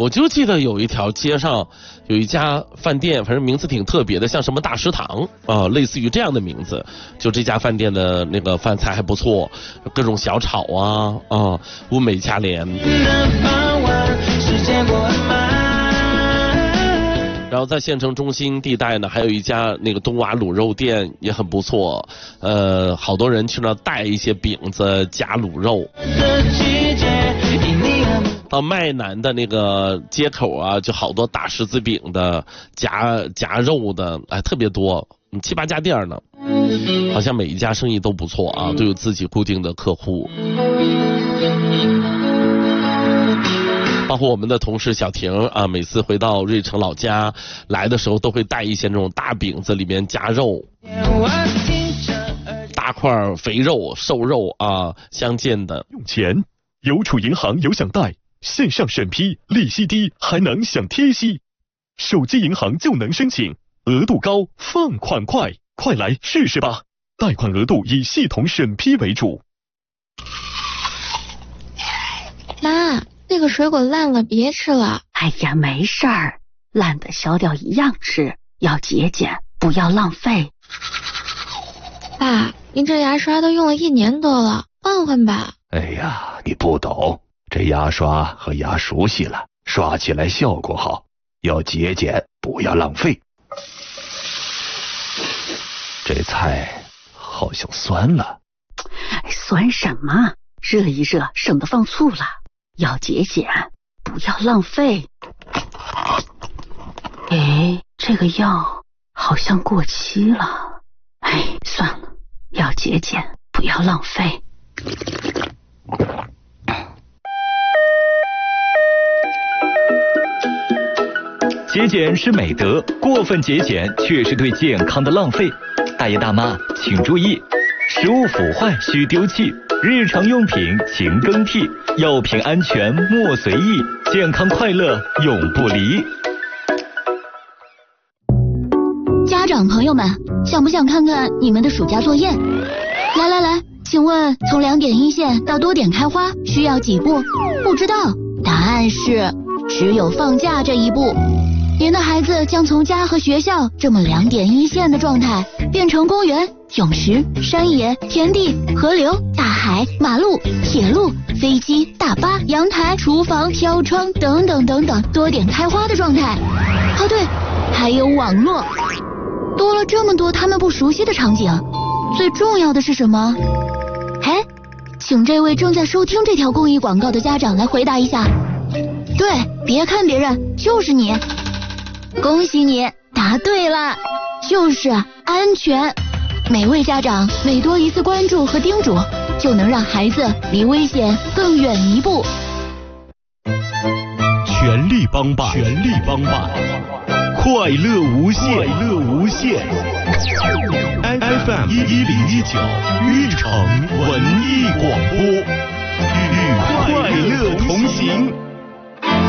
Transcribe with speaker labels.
Speaker 1: 我就记得有一条街上有一家饭店，反正名字挺特别的，像什么大食堂啊，类似于这样的名字。就这家饭店的那个饭菜还不错，各种小炒啊，物美价廉。然后在县城中心地带呢，还有一家那个冬娃卤肉店也很不错，好多人去那带一些饼子夹卤肉。到麦南的那个街口啊，就好多大十字饼的夹肉的，哎，特别多，7、8家店呢，好像每一家生意都不错啊，都有自己固定的客户。包括我们的同事小婷啊，每次回到芮城老家来的时候，都会带一些那种大饼子，里面夹肉，大块肥肉、瘦肉啊，相间的。
Speaker 2: 用钱，邮储银行有享贷，线上审批，利息低，还能享贴息。手机银行就能申请，额度高，放款快，快来试试吧！贷款额度以系统审批为主。
Speaker 3: 妈，那个水果烂了，别吃了。
Speaker 4: 哎呀，没事儿，烂的削掉一样吃，要节俭，不要浪费。
Speaker 3: 爸，您这牙刷都用了1年多了，换换吧。
Speaker 5: 哎呀，你不懂，这牙刷和牙熟悉了，刷起来效果好，要节俭，不要浪费。这菜好像酸了。
Speaker 4: 酸什么？热一热，省得放醋了。要节俭，不要浪费。哎，这个药好像过期了。哎，算了，要节俭，不要浪费。
Speaker 6: 节俭是美德，过分节俭却是对健康的浪费。大爷大妈请注意，食物腐坏需丢弃，日常用品勤更替，药品安全莫随意，健康快乐永不离。
Speaker 7: 家长朋友们，想不想看看你们的暑假作业？来，请问从2点一线到多点开花需要几步？不知道，答案是只有放假这一步。您的孩子将从家和学校这么2点一线的状态，变成公园、泳池、山野、田地、河流、大海、马路、铁路、飞机、大巴、阳台、厨房、飘窗等等等等多点开花的状态。哦对，还有网络。多了这么多他们不熟悉的场景，最重要的是什么？哎，请这位正在收听这条公益广告的家长来回答一下。对，别看别人，就是你。恭喜你答对了，就是安全。每位家长每多一次关注和叮嘱，就能让孩子离危险更远一步。
Speaker 2: 全力帮办，快乐无限。FM 1019芮城文艺广播，与快乐同行。